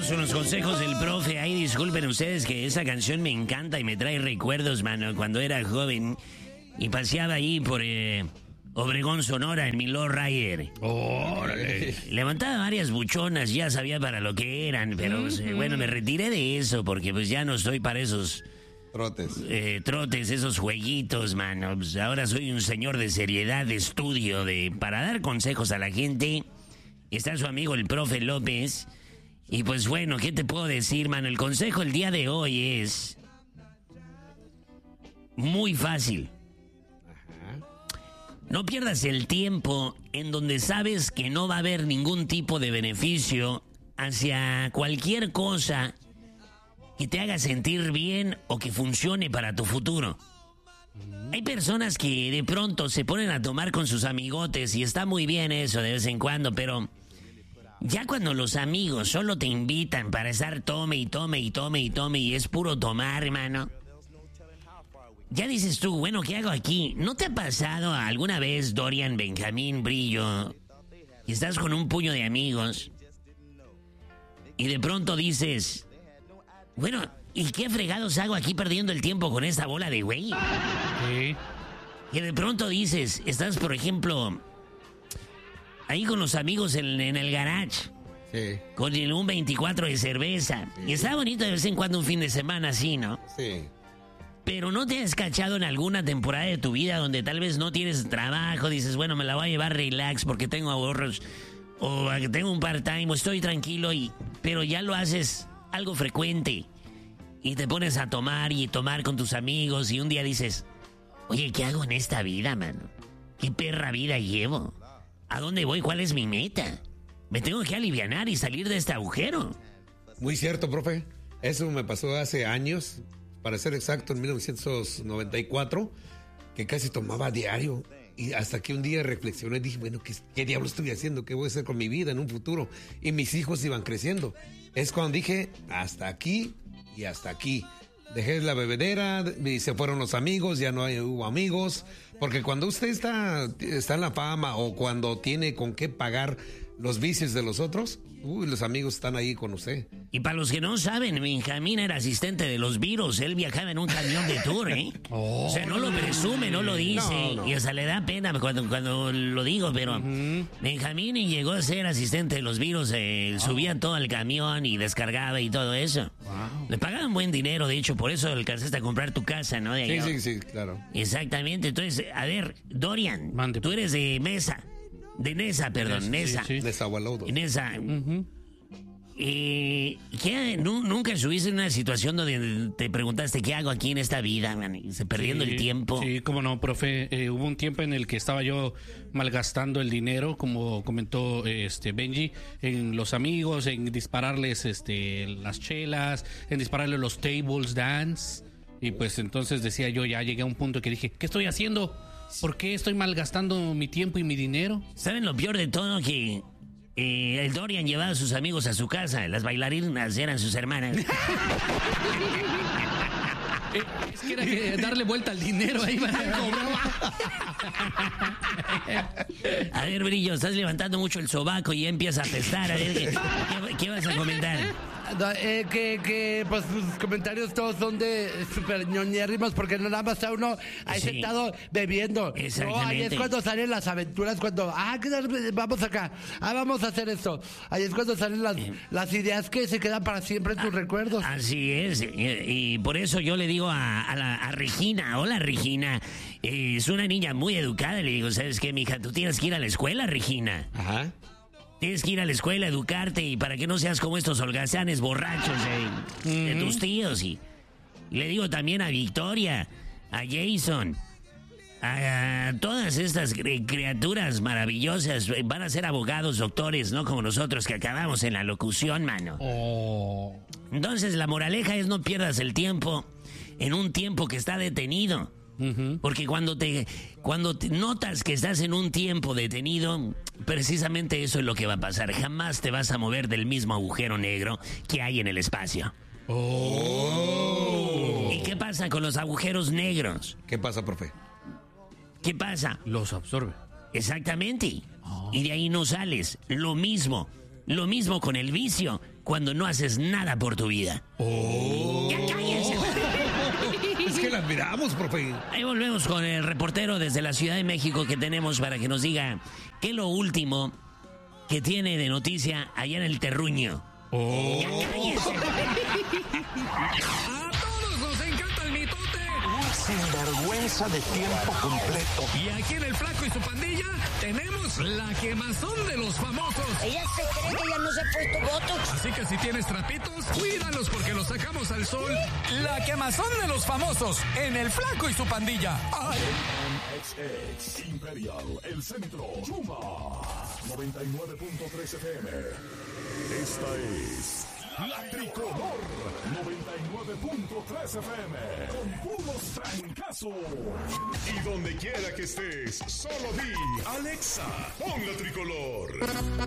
son los consejos del profe. Ay, disculpen ustedes que esa canción me encanta y me trae recuerdos, mano, cuando era joven y paseaba ahí por Obregón, Sonora, en mi Lowrider. ¡Órale! Levantaba varias buchonas, ya sabía para lo que eran, pero bueno, me retiré de eso porque pues ya no estoy para esos trotes, esos jueguitos, mano. Pues ahora soy un señor de seriedad, de estudio, para dar consejos a la gente. Está su amigo el profe López. Y pues bueno, ¿qué te puedo decir, mano? El consejo el día de hoy es muy fácil. No pierdas el tiempo en donde sabes que no va a haber ningún tipo de beneficio hacia cualquier cosa que te haga sentir bien o que funcione para tu futuro. Hay personas que de pronto se ponen a tomar con sus amigotes y está muy bien eso de vez en cuando, pero ya cuando los amigos solo te invitan para estar tome y es puro tomar, hermano, ya dices tú, bueno, ¿qué hago aquí? ¿No te ha pasado alguna vez, Dorian, Benjamín, Brillo, que estás con un puño de amigos y de pronto dices, bueno, ¿y qué fregados hago aquí perdiendo el tiempo con esta bola de güey? Sí. Y de pronto dices, estás, por ejemplo, ahí con los amigos en el garage, Sí. con un 24 de cerveza. Sí. Y está bonito de vez en cuando un fin de semana así, ¿no? Sí. Pero ¿no te has cachado en alguna temporada de tu vida donde tal vez no tienes trabajo? Dices, bueno, me la voy a llevar relax porque tengo ahorros, o tengo un part-time, o estoy tranquilo, pero ya lo haces algo frecuente. Y te pones a tomar y tomar con tus amigos y un día dices, oye, ¿qué hago en esta vida, mano? ¿Qué perra vida llevo? ¿A dónde voy? ¿Cuál es mi meta? Me tengo que alivianar y salir de este agujero. Muy cierto, profe. Eso me pasó hace años, para ser exacto, en 1994, que casi tomaba a diario. Y hasta que un día reflexioné y dije, bueno, ¿qué diablo estoy haciendo? ¿Qué voy a hacer con mi vida en un futuro? Y mis hijos iban creciendo. Es cuando dije, hasta aquí y hasta aquí. Dejé la bebedera y se fueron los amigos, ya no hubo amigos. Porque cuando usted está en la fama o cuando tiene con qué pagar los vicios de los otros, los amigos están ahí con usted. Y para los que no saben, Benjamín era asistente de los Virus. Él viajaba en un camión de tour, ¿eh? O sea, no lo presume, no lo dice. No. Y hasta le da pena cuando lo digo, pero Benjamín llegó a ser asistente de los Virus. Subía todo al camión y descargaba y todo eso. Wow. Le pagaban buen dinero, de hecho, por eso alcanzaste a comprar tu casa, ¿no? Sí, claro. Exactamente. Entonces, a ver, Dorian, tú eres de Mesa. De Nesa, perdón, Nesa. Sí. Nezahualóyotl. Nesa. ¿Nunca estuviste en una situación donde te preguntaste qué hago aquí en esta vida, man? Perdiendo el tiempo? Sí, cómo no, profe. Hubo un tiempo en el que estaba yo malgastando el dinero, como comentó Benji, en los amigos, en dispararles las chelas, en dispararles los tables dance. Y pues entonces decía yo, ya llegué a un punto que dije, ¿qué estoy haciendo? ¿Por qué estoy malgastando mi tiempo y mi dinero? ¿Saben lo peor de todo? Que el Dorian llevaba a sus amigos a su casa. Las bailarinas eran sus hermanas. Es que era que darle vuelta al dinero ahí para A ver, Brillo, estás levantando mucho el sobaco y ya empieza a apestar. A ver, ¿qué vas a comentar? Pues sus comentarios todos son de súper ñoñérrimos porque nada más está uno ahí sentado bebiendo. Exactamente. No, ahí es cuando salen las aventuras, cuando, vamos acá, vamos a hacer esto. Ahí es cuando salen las ideas que se quedan para siempre en tus recuerdos. Así es, y por eso yo le digo a Regina, hola Regina, es una niña muy educada, le digo, ¿sabes qué, mija? Tú tienes que ir a la escuela, Regina. Ajá. Tienes que ir a la escuela, educarte y para que no seas como estos holgazanes borrachos de tus tíos. Y le digo también a Victoria, a Jason, a todas estas criaturas maravillosas, van a ser abogados, doctores, no como nosotros que acabamos en la locución, mano. Entonces la moraleja es no pierdas el tiempo en un tiempo que está detenido. Porque cuando te notas que estás en un tiempo detenido, precisamente eso es lo que va a pasar. Jamás te vas a mover del mismo agujero negro que hay en el espacio. ¿Y qué pasa con los agujeros negros? ¿Qué pasa, profe? ¿Qué pasa? Los absorbe. Exactamente. Y de ahí no sales. Lo mismo. Lo mismo con el vicio, cuando no haces nada por tu vida. Oh. ¡Ya cállense! Es que la admiramos, profe. Ahí volvemos con el reportero desde la Ciudad de México que tenemos para que nos diga qué es lo último que tiene de noticia allá en el terruño. Oh. ¡Ya cállense! ¡A todos nos encanta el mitote! Sinvergüenza de tiempo completo. Y aquí en El Flaco y su pandilla tenemos la quemazón de los famosos. Ella se cree que ya no se ha puesto botox. Así que si tienes trapitos, cuídalos porque los sacamos al sol. La quemazón de los famosos en El Flaco y su pandilla. ¡Ay! XX Imperial, El Centro, Chuma, 99.3 FM. Esta es La Tricolor, 99.3 FM, con puros trancazos. Y donde quiera que estés, solo di, Alexa, pon La Tricolor.